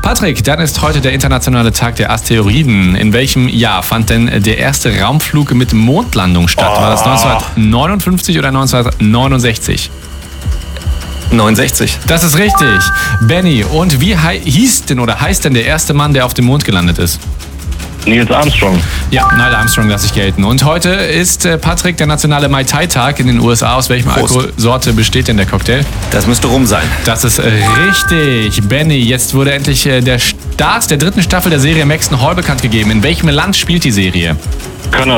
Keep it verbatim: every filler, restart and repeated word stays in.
Patrick, dann ist heute der internationale Tag der Asteroiden. In welchem Jahr fand denn der erste Raumflug mit Mondlandung statt? Oh. War das neunzehnhundertneunundfünfzig oder neunzehnhundertneunundsechzig? neunundsechzig. Das ist richtig. Benny, und wie hei- hieß denn oder heißt denn der erste Mann, der auf dem Mond gelandet ist? Neil Armstrong. Ja, Neil Armstrong lasse ich gelten. Und heute ist äh, Patrick der nationale Mai Tai Tag in den U S A. Aus welchem Prost. Alkoholsorte besteht denn der Cocktail? Das müsste rum sein. Das ist äh, richtig. Benny, jetzt wurde endlich äh, der Start der dritten Staffel der Serie Maxton Hall bekannt gegeben. In welchem Land spielt die Serie? Kanada.